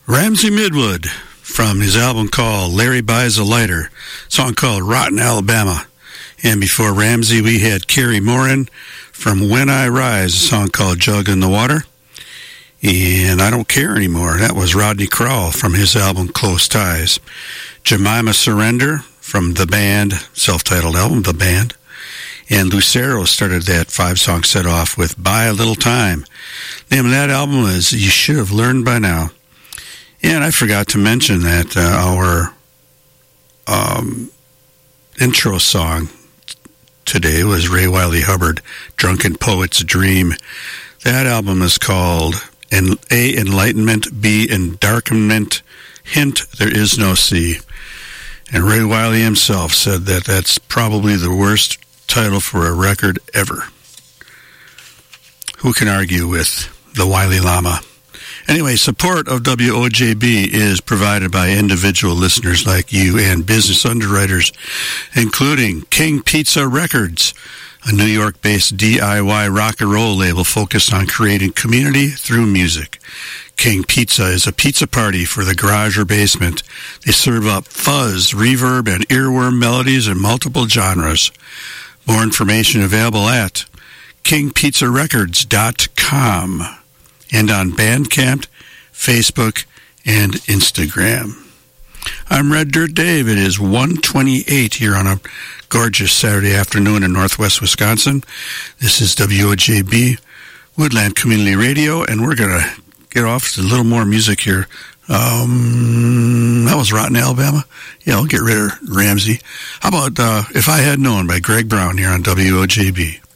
Ramsey Midwood from his album called Larry Buys a Lighter, song called Rotten Alabama. And before Ramsey, we had Carrie Morin from When I Rise, a song called Jug in the Water. And I Don't Care Anymore. That was Rodney Crowell from his album Close Ties. Jemima Surrender from The Band, self-titled album, The Band. And Lucero started that 5-song set off with Buy a Little Time. The name of that album is You Should Have Learned by Now. And I forgot to mention that our intro song today was Ray Wylie Hubbard, Drunken Poet's Dream. That album is called A, Enlightenment, B, Endarkenment, Hint, There Is No C. And Ray Wylie himself said that that's probably the worst title for a record ever. Who can argue with the Wylie Llama? Anyway, support of WOJB is provided by individual listeners like you and business underwriters, including King Pizza Records, a New York-based DIY rock and roll label focused on creating community through music. King Pizza is a pizza party for the garage or basement. They serve up fuzz, reverb, and earworm melodies in multiple genres. More information available at kingpizzarecords.com and on Bandcamp, Facebook, and Instagram. I'm Red Dirt Dave. It is 1:28 here on a gorgeous Saturday afternoon in northwest Wisconsin. This is WOJB, Woodland Community Radio, and we're going to get off to a little more music here. That was Rotten Alabama. Yeah, I'll get rid of Ramsey. How about If I Had Known by Greg Brown here on WOJB.